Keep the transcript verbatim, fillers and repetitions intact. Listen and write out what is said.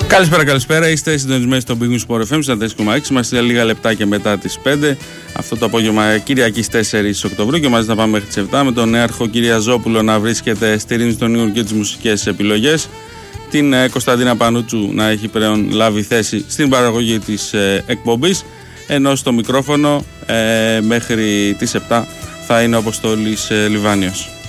Καλησπέρα, καλησπέρα. Είστε συντονισμένοι στο Big News Sport εφ εμ στα τέσσερα κόμμα έξι. Είμαστε λίγα λεπτά και μετά τις πέντε. Αυτό το απόγευμα Κυριακής τέσσερις Οκτωβρίου και μαζί θα πάμε μέχρι τις επτά με τον νέαρχο Κυριαζόπουλο να βρίσκεται στη ρύθμιση των ήχων και τις μουσικές επιλογές. Την Κωνσταντίνα Πανούτσου να έχει πλέον λάβει θέση στην παραγωγή της ε, εκπομπής. Ενώ στο μικρόφωνο ε, μέχρι τις επτά θα είναι ο Αποστόλης ε, Λιβάνιος.